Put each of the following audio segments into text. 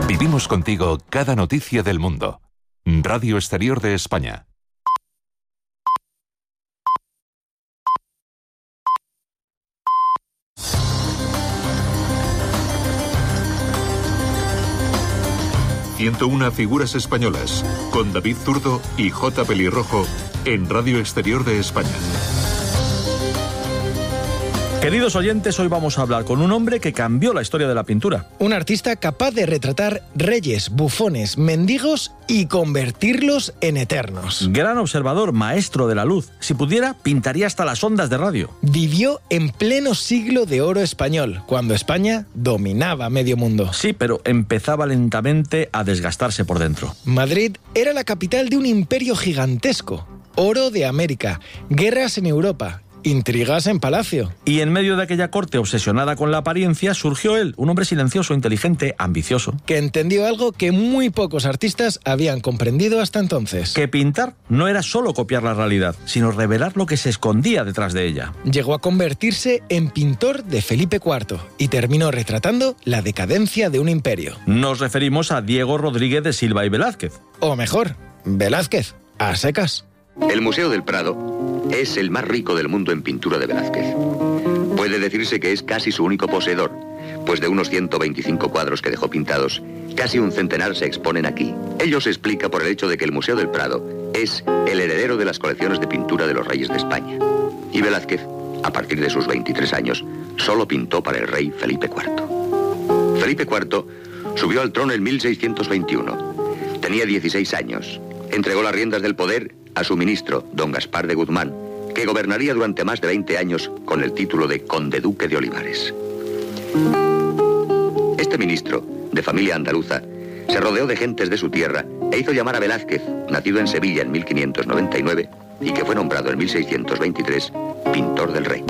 Vivimos contigo cada noticia del mundo. Radio Exterior de España. ...101 figuras españolas... ...con David Zurdo y J. Pelirrojo... ...en Radio Exterior de España. Queridos oyentes, hoy vamos a hablar con un hombre que cambió la historia de la pintura. Un artista capaz de retratar reyes, bufones, mendigos y convertirlos en eternos. Gran observador, maestro de la luz. Si pudiera, pintaría hasta las ondas de radio. Vivió en pleno siglo de oro español, cuando España dominaba medio mundo. Sí, pero empezaba lentamente a desgastarse por dentro. Madrid era la capital de un imperio gigantesco. Oro de América, guerras en Europa, intrigas en palacio. Y en medio de aquella corte obsesionada con la apariencia, surgió él, un hombre silencioso, inteligente, ambicioso. Que entendió algo que muy pocos artistas habían comprendido hasta entonces. Que pintar no era solo copiar la realidad, sino revelar lo que se escondía detrás de ella. Llegó a convertirse en pintor de Felipe IV y terminó retratando la decadencia de un imperio. Nos referimos a Diego Rodríguez de Silva y Velázquez. O mejor, Velázquez, a secas. El Museo del Prado es el más rico del mundo en pintura de Velázquez. Puede decirse que es casi su único poseedor, pues de unos 125 cuadros que dejó pintados, casi un centenar se exponen aquí. Ello se explica por el hecho de que el Museo del Prado es el heredero de las colecciones de pintura de los reyes de España. Y Velázquez, a partir de sus 23 años, solo pintó para el rey Felipe IV. Felipe IV subió al trono en 1621. Tenía 16 años. Entregó las riendas del poder a su ministro, don Gaspar de Guzmán, que gobernaría durante más de 20 años con el título de Conde Duque de Olivares. Este ministro, de familia andaluza, se rodeó de gentes de su tierra e hizo llamar a Velázquez, nacido en Sevilla en 1599 y que fue nombrado en 1623 pintor del rey.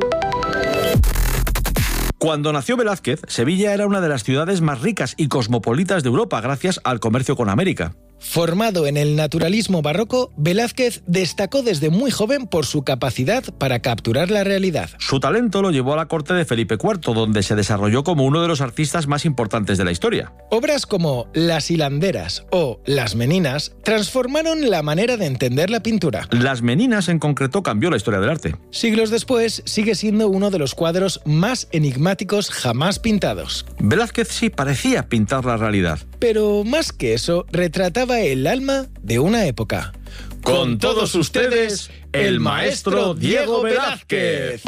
Cuando nació Velázquez, Sevilla era una de las ciudades más ricas y cosmopolitas de Europa gracias al comercio con América. Formado en el naturalismo barroco, Velázquez destacó desde muy joven por su capacidad para capturar la realidad. Su talento lo llevó a la corte de Felipe IV, donde se desarrolló como uno de los artistas más importantes de la historia. Obras como Las hilanderas o Las meninas transformaron la manera de entender la pintura. Las meninas en concreto cambió la historia del arte. Siglos después, sigue siendo uno de los cuadros más enigmáticos jamás pintados. Velázquez sí parecía pintar la realidad. Pero más que eso, retrataba el alma de una época. Con todos ustedes, el maestro Diego Velázquez.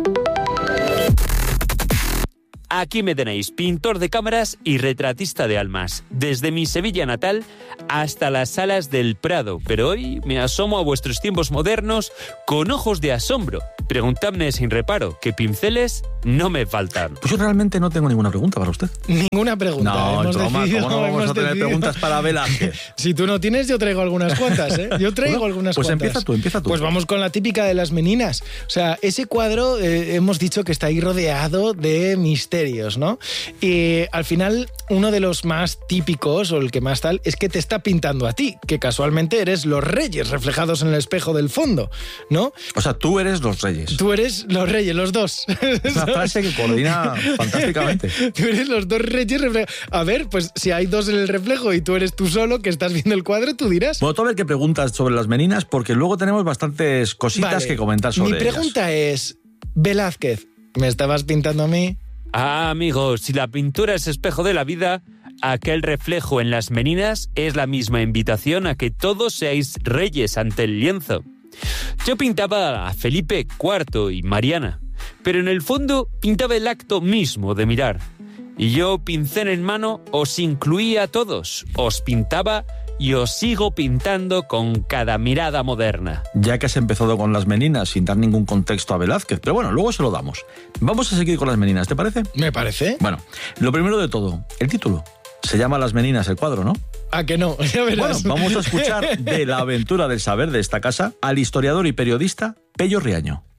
Aquí me tenéis, pintor de cámaras y retratista de almas, desde mi Sevilla natal hasta las salas del Prado, pero hoy me asomo a vuestros tiempos modernos con ojos de asombro. Preguntadme sin reparo, que pinceles no me faltan. Pues yo realmente no tengo ninguna pregunta para usted. Ninguna pregunta. No, hemos broma, decidido, ¿cómo no vamos a tener decidido. preguntas para Velázquez? Si tú no tienes, yo traigo algunas cuantas, ¿eh? Yo traigo Bueno, algunas pues cuantas. empieza tú. Pues vamos con la típica de las meninas. O sea, ese cuadro hemos dicho que está ahí rodeado de misterios, ¿no? Y al final, uno de los más típicos, o el que más tal, es que te está pintando a ti, que casualmente eres los reyes reflejados en el espejo del fondo, ¿no? O sea, tú eres los reyes. Tú eres los reyes, los dos. Es una frase que coordina fantásticamente. Tú eres los dos reyes reflejados. A ver, pues si hay dos en el reflejo y tú eres tú solo, que estás viendo el cuadro, tú dirás. Bueno, tú a ver qué preguntas sobre las meninas, porque luego tenemos bastantes cositas Vale, que comentar sobre mi pregunta es, Velázquez, ¿me estabas pintando a mí? Ah, amigos, si la pintura es espejo de la vida, aquel reflejo en las meninas es la misma invitación a que todos seáis reyes ante el lienzo. Yo pintaba a Felipe IV y Mariana, pero en el fondo pintaba el acto mismo de mirar. Y yo, pincel en mano, os incluía a todos, os pintaba y os sigo pintando con cada mirada moderna. Ya que has empezado con las meninas sin dar ningún contexto a Velázquez, pero bueno, luego se lo damos. Vamos a seguir con las meninas, ¿te parece? Me parece. Bueno, lo primero de todo, el título. Se llama Las meninas el cuadro, ¿no? ¿A que no? Ya verás. Bueno, vamos a escuchar de la aventura del saber de esta casa al historiador y periodista Pello Riaño.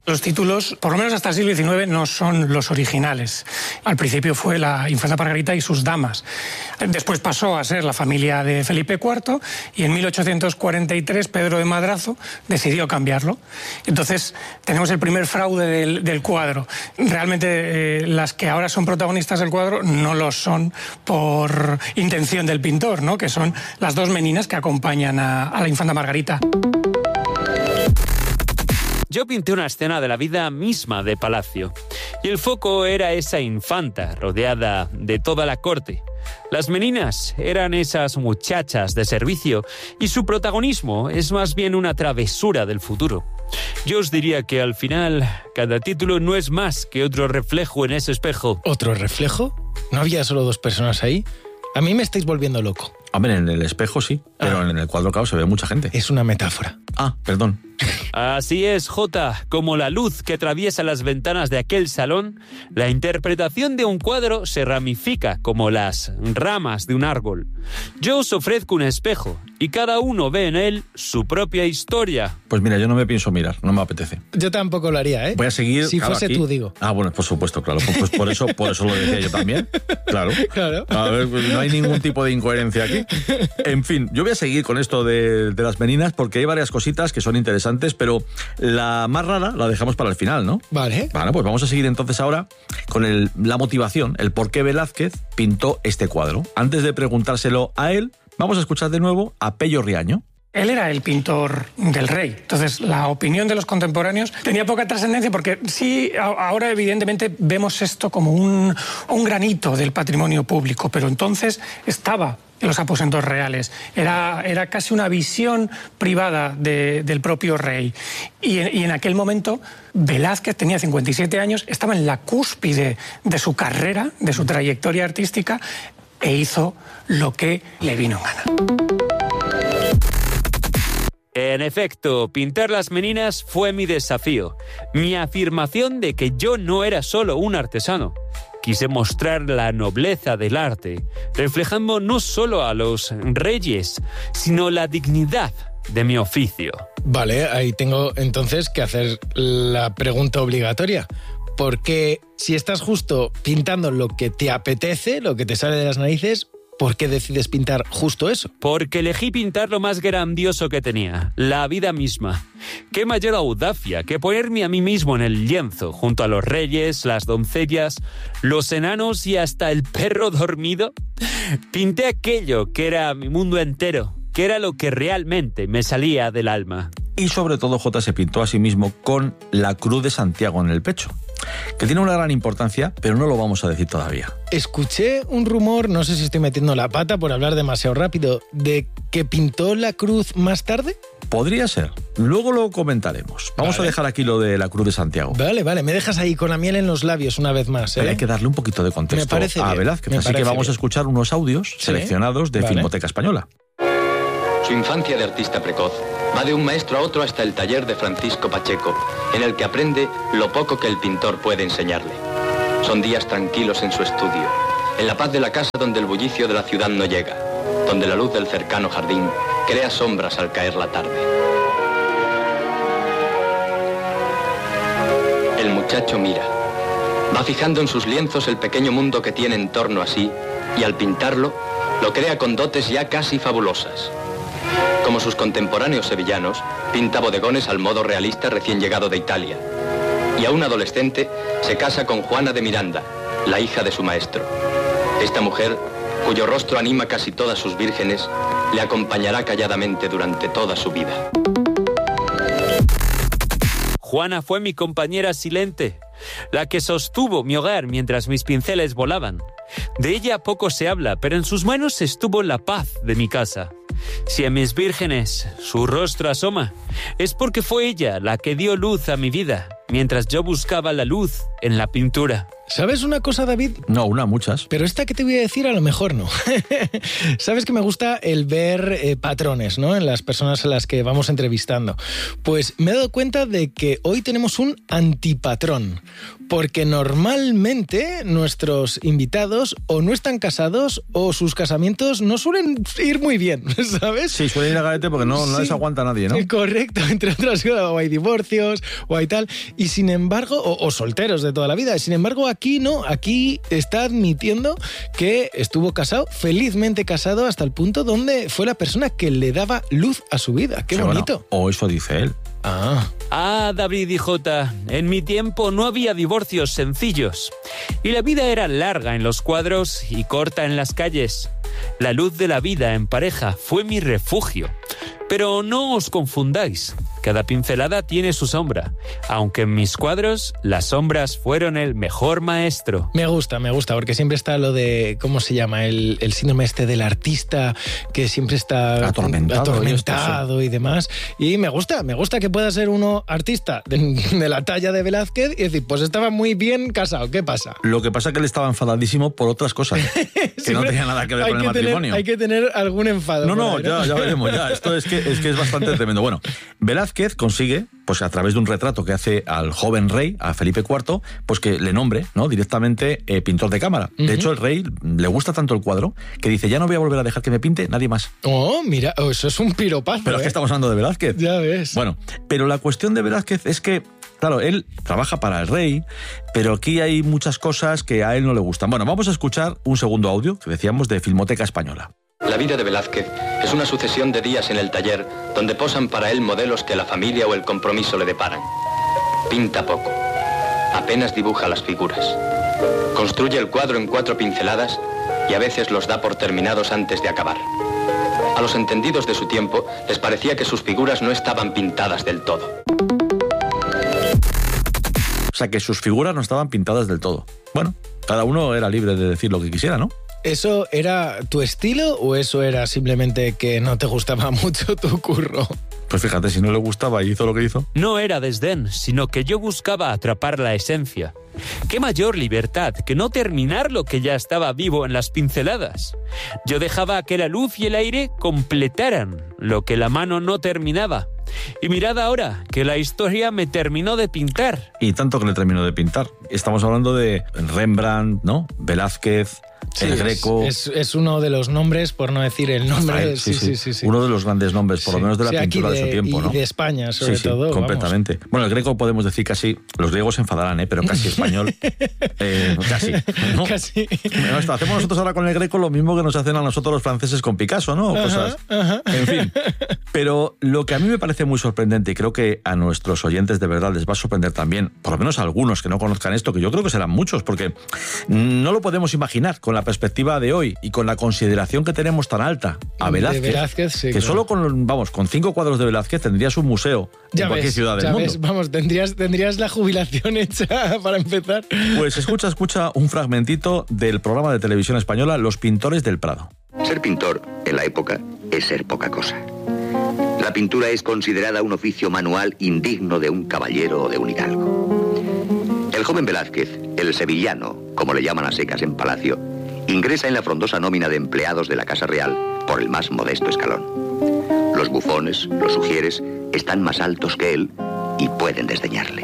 Los títulos, por lo menos hasta el siglo XIX, no son los originales. Al principio fue la infanta Margarita y sus damas. Después pasó a ser la familia de Felipe IV y en 1843 Pedro de Madrazo decidió cambiarlo. Entonces tenemos el primer fraude del cuadro. Realmente las que ahora son protagonistas del cuadro no lo son por intención del pintor, ¿no? Que son las dos meninas que acompañan a la infanta Margarita. Yo pinté una escena de la vida misma de Palacio, y el foco era esa infanta rodeada de toda la corte. Las meninas eran esas muchachas de servicio, y su protagonismo es más bien una travesura del futuro. Yo os diría que al final, cada título no es más que otro reflejo en ese espejo. ¿Otro reflejo? ¿No había solo dos personas ahí? A mí me estáis volviendo loco. Hombre, en el espejo sí, pero en el cuadro, claro, se ve mucha gente. Es una metáfora. Ah, perdón. Así es, Jota, como la luz que atraviesa las ventanas de aquel salón, la interpretación de un cuadro se ramifica como las ramas de un árbol. Yo os ofrezco un espejo y cada uno ve en él su propia historia. Pues mira, yo no me pienso mirar, no me apetece. Yo tampoco lo haría, ¿eh? Voy a seguir. Si fuese aquí. tú, digo. Ah, bueno, por supuesto, claro. Pues por eso lo decía yo también. Claro. Claro. A ver, pues no hay ningún tipo de incoherencia aquí. En fin, yo voy a seguir con esto de las meninas porque hay varias cositas que son interesantes, pero la más rara la dejamos para el final, ¿no? Vale. Bueno, pues vamos a seguir entonces ahora con la motivación, el por qué Velázquez pintó este cuadro. Antes de preguntárselo a él, vamos a escuchar de nuevo a Pello Riaño. Él era el pintor del rey, entonces la opinión de los contemporáneos tenía poca trascendencia porque sí, ahora evidentemente vemos esto como un granito del patrimonio público, pero entonces estaba en los aposentos reales, era casi una visión privada del propio rey. Y en aquel momento Velázquez tenía 57 años, estaba en la cúspide de su carrera, de su trayectoria artística, e hizo lo que le vino en gana. En efecto, pintar las meninas fue mi desafío, mi afirmación de que yo no era solo un artesano. Quise mostrar la nobleza del arte, reflejando no solo a los reyes, sino la dignidad de mi oficio. Vale, ahí tengo entonces que hacer la pregunta obligatoria. Porque si estás justo pintando lo que te apetece, lo que te sale de las narices, ¿por qué decides pintar justo eso? Porque elegí pintar lo más grandioso que tenía, la vida misma. Qué mayor audacia que ponerme a mí mismo en el lienzo, junto a los reyes, las doncellas, los enanos y hasta el perro dormido. Pinté aquello que era mi mundo entero, que era lo que realmente me salía del alma. Y sobre todo J se pintó a sí mismo con la Cruz de Santiago en el pecho, que tiene una gran importancia, pero no lo vamos a decir todavía. Escuché un rumor, no sé si estoy metiendo la pata por hablar demasiado rápido, de que pintó la cruz más tarde. Podría ser. Luego lo comentaremos. Vamos a dejar aquí lo de la Cruz de Santiago. Vale, me dejas ahí con la miel en los labios una vez más, ¿eh? Pero hay que darle un poquito de contexto a Velázquez, así que vamos a escuchar unos audios seleccionados de Filmoteca Española. Su infancia de artista precoz va de un maestro a otro hasta el taller de Francisco Pacheco, en el que aprende lo poco que el pintor puede enseñarle. Son días tranquilos en su estudio, en la paz de la casa donde el bullicio de la ciudad no llega, donde la luz del cercano jardín crea sombras al caer la tarde. El muchacho mira, va fijando en sus lienzos el pequeño mundo que tiene en torno a sí, y al pintarlo, lo crea con dotes ya casi fabulosas. Como sus contemporáneos sevillanos, pinta bodegones al modo realista recién llegado de Italia. Y aún adolescente, se casa con Juana de Miranda, la hija de su maestro. Esta mujer, cuyo rostro anima casi todas sus vírgenes, le acompañará calladamente durante toda su vida. Juana fue mi compañera silente, la que sostuvo mi hogar mientras mis pinceles volaban. De ella poco se habla, pero en sus manos estuvo la paz de mi casa. Si a mis vírgenes su rostro asoma, es porque fue ella la que dio luz a mi vida, mientras yo buscaba la luz en la pintura. ¿Sabes una cosa, David? No, muchas. Pero esta que te voy a decir a lo mejor no. Sabes que me gusta el ver patrones, ¿no? En las personas a las que vamos entrevistando. Pues me he dado cuenta de que hoy tenemos un antipatrón. Porque normalmente nuestros invitados o no están casados o sus casamientos no suelen ir muy bien, ¿sabes? Sí, suelen ir a garete porque no les aguanta nadie, ¿no? Correcto, entre otras cosas, o hay divorcios o hay tal. Y sin embargo, o solteros de toda la vida. Sin embargo, aquí no, aquí está admitiendo que estuvo casado, felizmente casado, hasta el punto donde fue la persona que le daba luz a su vida. ¡Qué bonito! Bueno, o eso dice él. David y Jota, en mi tiempo no había divorcios sencillos y la vida era larga en los cuadros y corta en las calles. La luz de la vida en pareja fue mi refugio. Pero no os confundáis, cada pincelada tiene su sombra, aunque en mis cuadros las sombras fueron el mejor maestro. Me gusta, porque siempre está lo de, ¿cómo se llama? El síndrome este del artista, que siempre está atormentado y demás. Y me gusta que pueda ser uno artista de la talla de Velázquez y decir, pues estaba muy bien casado, ¿qué pasa? Lo que pasa es que él estaba enfadadísimo por otras cosas, que no tenía nada que ver con el matrimonio. Hay que tener algún enfado. No, ya veremos, ya. Esto es que es bastante tremendo. Bueno, Velázquez consigue, pues a través de un retrato que hace al joven rey, a Felipe IV, pues que le nombre, ¿no?, directamente pintor de cámara. De hecho, el rey le gusta tanto el cuadro que dice, ya no voy a volver a dejar que me pinte nadie más. Oh, mira, eso es un piropazo. Pero es que estamos hablando de Velázquez. Ya ves. Bueno, pero la cuestión de Velázquez es que, claro, él trabaja para el rey, pero aquí hay muchas cosas que a él no le gustan. Bueno, vamos a escuchar un segundo audio que decíamos de Filmoteca Española. La vida de Velázquez es una sucesión de días en el taller donde posan para él modelos que la familia o el compromiso le deparan. Pinta poco, apenas dibuja las figuras. Construye el cuadro en 4 pinceladas y a veces los da por terminados antes de acabar. A los entendidos de su tiempo les parecía que sus figuras no estaban pintadas del todo. O sea, que sus figuras no estaban pintadas del todo. Bueno, cada uno era libre de decir lo que quisiera, ¿no? ¿Eso era tu estilo o eso era simplemente que no te gustaba mucho tu curro? Pues fíjate, si no le gustaba y hizo lo que hizo. No era desdén, sino que yo buscaba atrapar la esencia. ¿Qué mayor libertad que no terminar lo que ya estaba vivo en las pinceladas? Yo dejaba que la luz y el aire completaran lo que la mano no terminaba. Y mirad ahora, que la historia me terminó de pintar. Y tanto que le terminó de pintar. Estamos hablando de Rembrandt, ¿no? Velázquez, sí, el Greco. Es uno de los nombres, por no decir el nombre. Sí. Uno de los grandes nombres, por lo menos de la pintura de su tiempo, ¿no? Y de España, sobre todo. Completamente. Vamos. Bueno, el Greco podemos decir casi, los griegos se enfadarán, pero casi español. Casi, ¿no? Casi. Hacemos nosotros ahora con el Greco lo mismo que nos hacen a nosotros los franceses con Picasso, ¿no? Cosas. En fin. Pero lo que a mí me parece muy sorprendente, y creo que a nuestros oyentes de verdad les va a sorprender también, por lo menos a algunos que no conozcan esto, que yo creo que serán muchos, porque no lo podemos imaginar con la perspectiva de hoy y con la consideración que tenemos tan alta a Velázquez, sí, que solo con 5 cuadros de Velázquez tendrías un museo en cualquier ciudad del mundo. Vamos, tendrías la jubilación hecha para empezar. Pues escucha un fragmentito del programa de televisión española Los Pintores del Prado. Ser pintor en la época es ser poca cosa. La pintura es considerada un oficio manual indigno de un caballero o de un hidalgo. El joven Velázquez, el sevillano, como le llaman a secas en Palacio, ingresa en la frondosa nómina de empleados de la Casa Real por el más modesto escalón. Los bufones, los ujieres, están más altos que él y pueden desdeñarle.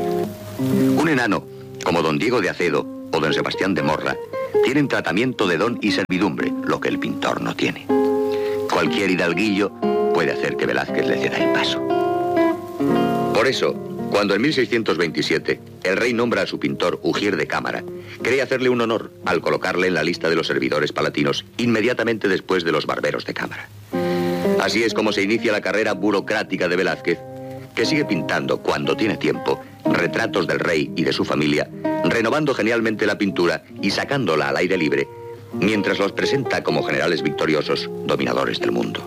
Un enano, como don Diego de Acedo o don Sebastián de Morra, tienen tratamiento de don y servidumbre, lo que el pintor no tiene. Cualquier hidalguillo puede hacer que Velázquez le ceda el paso. Por eso, cuando en 1627 el rey nombra a su pintor ujier de cámara, cree hacerle un honor al colocarle en la lista de los servidores palatinos inmediatamente después de los barberos de cámara. Así es como se inicia la carrera burocrática de Velázquez, que sigue pintando, cuando tiene tiempo, retratos del rey y de su familia, renovando genialmente la pintura y sacándola al aire libre, mientras los presenta como generales victoriosos, dominadores del mundo.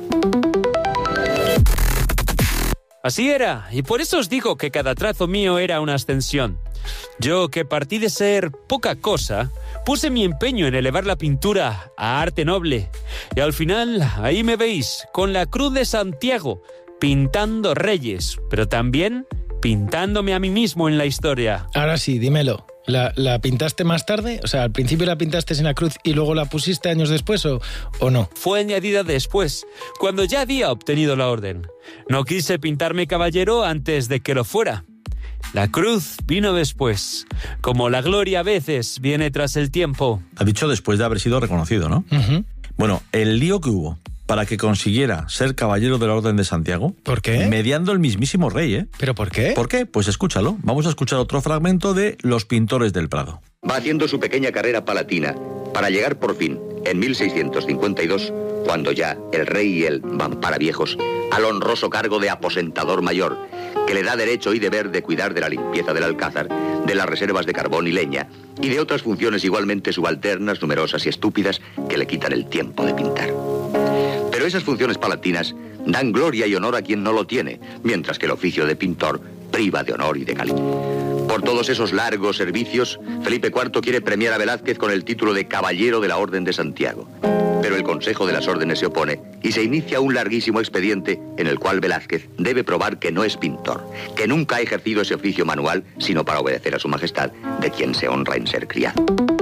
Así era, y por eso os digo que cada trazo mío era una ascensión. Yo, que partí de ser poca cosa, puse mi empeño en elevar la pintura a arte noble. Y al final, ahí me veis, con la Cruz de Santiago, pintando reyes, pero también pintándome a mí mismo en la historia. Ahora sí, dímelo. ¿La pintaste más tarde? O sea, ¿al principio la pintaste sin la cruz y luego la pusiste años después o no? Fue añadida después, cuando ya había obtenido la orden. No quise pintarme caballero antes de que lo fuera. La cruz vino después, como la gloria a veces viene tras el tiempo. Ha dicho después de haber sido reconocido, ¿no? Uh-huh. Bueno, el lío que hubo para que consiguiera ser caballero de la Orden de Santiago. ¿Por qué? Mediando el mismísimo rey, ¿eh? ¿Pero por qué? ¿Por qué? Pues escúchalo. Vamos a escuchar otro fragmento de Los Pintores del Prado. Va haciendo su pequeña carrera palatina para llegar por fin, en 1652, cuando ya el rey y él van para viejos, al honroso cargo de aposentador mayor, que le da derecho y deber de cuidar de la limpieza del alcázar, de las reservas de carbón y leña, y de otras funciones igualmente subalternas, numerosas y estúpidas, que le quitan el tiempo de pintar. Pero esas funciones palatinas dan gloria y honor a quien no lo tiene, mientras que el oficio de pintor priva de honor y de calidad. Por todos esos largos servicios, Felipe IV quiere premiar a Velázquez con el título de Caballero de la Orden de Santiago. Pero el Consejo de las Órdenes se opone y se inicia un larguísimo expediente en el cual Velázquez debe probar que no es pintor, que nunca ha ejercido ese oficio manual, sino para obedecer a su majestad, de quien se honra en ser criado.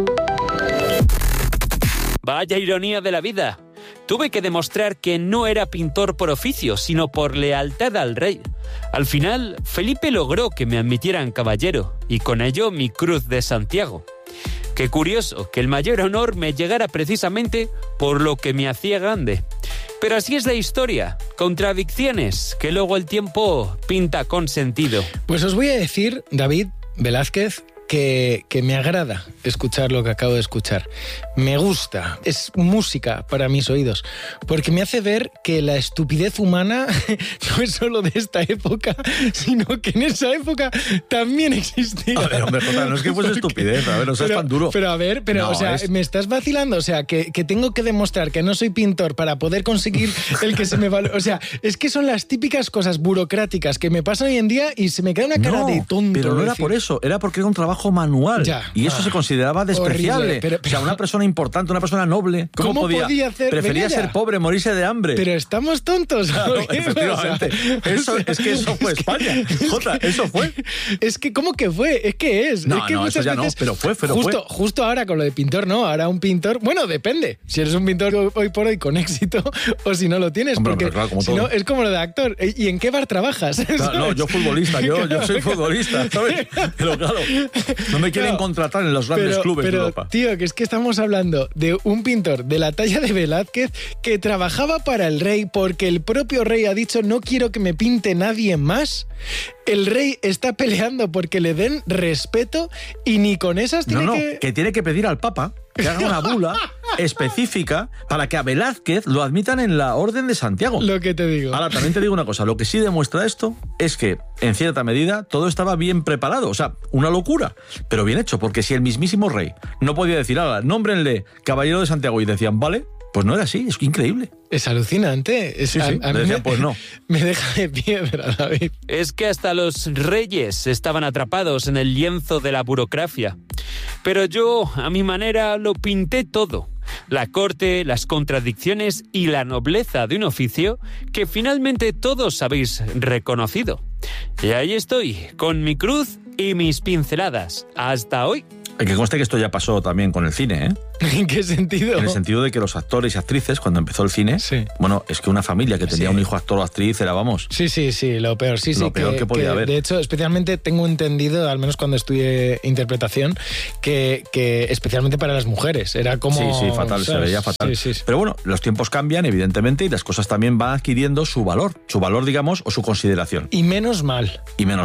Vaya ironía de la vida. Tuve que demostrar que no era pintor por oficio, sino por lealtad al rey. Al final, Felipe logró que me admitieran caballero, y con ello mi cruz de Santiago. Qué curioso que el mayor honor me llegara precisamente por lo que me hacía grande. Pero así es la historia, contradicciones que luego el tiempo pinta con sentido. Pues os voy a decir, David Velázquez, que me agrada escuchar lo que acabo de escuchar. Me gusta, es música para mis oídos, porque me hace ver que la estupidez humana no es solo de esta época, sino que en esa época también existía. A ver, hombre, Jota, no es que fuese estupidez, a ver, no seas tan duro. Pero a ver, no, o sea, me estás vacilando, o sea, que tengo que demostrar que no soy pintor para poder conseguir el que se me valore. O sea, es que son las típicas cosas burocráticas que me pasan hoy en día y se me queda una cara de tonto. Pero no era por eso, era porque era un trabajo manual. Ya. Y eso se consideraba despreciable. Pero, o sea, una persona importante, una persona noble, ¿cómo podía hacer? Prefería ser pobre, morirse de hambre. Pero estamos tontos. Claro, efectivamente. Es que eso fue España. Jota, eso fue. Es que, ¿cómo que fue? Es que es. No, es que eso ya veces, no, pero fue. Justo ahora con lo de pintor, no. Ahora un pintor, bueno, depende. Si eres un pintor hoy por hoy con éxito o si no lo tienes. Hombre, porque claro, si no, es como lo de actor. ¿Y en qué bar trabajas? Claro, no, yo futbolista, yo soy futbolista, ¿sabes? Pero claro, no me quieren contratar en los grandes clubes de Europa. Tío, que es que estamos hablando de un pintor de la talla de Velázquez que trabajaba para el rey porque el propio rey ha dicho no quiero que me pinte nadie más. El rey está peleando porque le den respeto y ni con esas tiene que tiene que pedir al Papa que haga una bula específica para que a Velázquez lo admitan en la Orden de Santiago. Lo que te digo. Ahora, también te digo una cosa, lo que sí demuestra esto es que, en cierta medida, todo estaba bien preparado, o sea, una locura, pero bien hecho, porque si el mismísimo rey no podía decir, nómbrenle Caballero de Santiago, y decían, vale, pues no era así, es increíble. Es alucinante. Sí, a mí decían, pues no. Me deja de piedra, David. Es que hasta los reyes estaban atrapados en el lienzo de la burocracia. Pero yo, a mi manera, lo pinté todo. La corte, las contradicciones y la nobleza de un oficio que finalmente todos habéis reconocido. Y ahí estoy, con mi cruz y mis pinceladas. Hasta hoy. Que conste que esto ya pasó también con el cine, ¿eh? ¿En qué sentido? En el sentido de que los actores y actrices, cuando empezó el cine, bueno, es que una familia que tenía un hijo actor o actriz era, vamos... Sí, lo peor, lo peor que podía haber. De hecho, especialmente tengo entendido, al menos cuando estudié interpretación, que especialmente para las mujeres, era como... Sí, fatal, ¿sabes? Se veía fatal. Sí. Pero bueno, los tiempos cambian, evidentemente, y las cosas también van adquiriendo su valor, digamos, o su consideración. Y menos mal.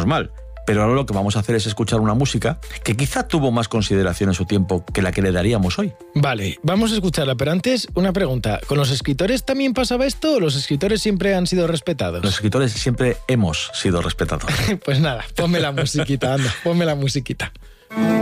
Pero ahora lo que vamos a hacer es escuchar una música que quizá tuvo más consideración en su tiempo que la que le daríamos hoy. Vale, vamos a escucharla, pero antes una pregunta. ¿Con los escritores también pasaba esto o los escritores siempre han sido respetados? Los escritores siempre hemos sido respetados. Pues nada, ponme la musiquita, anda, ponme la musiquita.